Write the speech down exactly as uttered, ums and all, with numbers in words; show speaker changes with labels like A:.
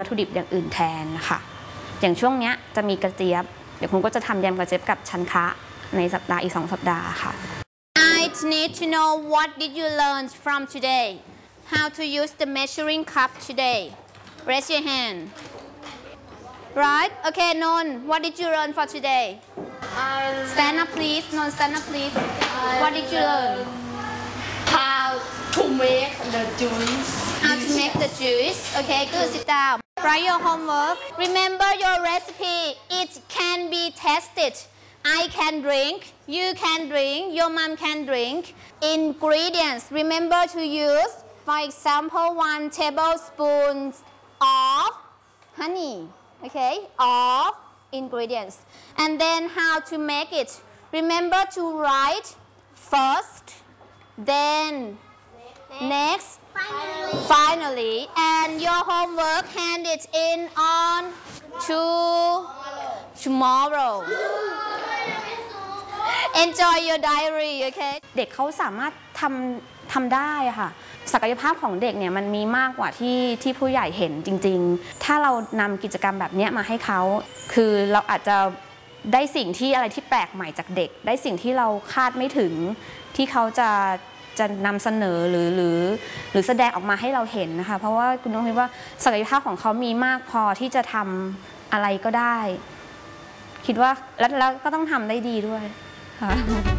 A: ถุดิบอย่างอื่นแทนนะคะอย่างช่วงนี้จะมีกระเจี๊ยบเดี๋ยวคุณก็จะทำยำกระเจี๊ยบกับชันคะในสัปดาห์อีกสองสัปดาห์ค่ะ
B: I need to know what did you learn from today how to use the measuring cup today raise your hand right okay Non what did you learn for today stand up please Non stand up please what did you learn
C: how to make the juice
B: how to make the juice okay good sit down write your homework remember your recipe it can be tested I can drink you can drink your mom can drink ingredients remember to use for example one tablespoon of honey okay of ingredients and then how to make it remember to write first then next finally, finally and your homework hand it in on to tomorrow enjoy your diary okay
A: เด็กเขาสามารถทำทำได้ค่ะศักยภาพของเด็กเนี่ยมันมีมากกว่าที่ที่ผู้ใหญ่เห็นจริงๆถ้าเรานำกิจกรรมแบบนี้มาให้เขาคือเราอาจจะได้สิ่งที่อะไรที่แปลกใหม่จากเด็กได้สิ่งที่เราคาดไม่ถึงที่เขาจะจะนำเสนอหรือหรือหรือแสดงออกมาให้เราเห็นนะคะเพราะว่าคุณน้องคิดว่าศักยภาพของเขามีมากพอที่จะทำอะไรก็ได้คิดว่าแล้วแล้วก็ต้องทำได้ดีด้วยค่ะ